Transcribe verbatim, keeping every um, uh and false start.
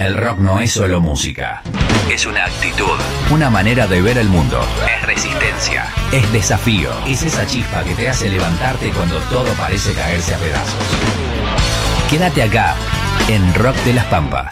El rock no es solo música. Es una actitud, una manera de ver el mundo. Es resistencia, es desafío. Es esa chispa que te hace levantarte cuando todo parece caerse a pedazos. Quédate acá, en Rock de las Pampas.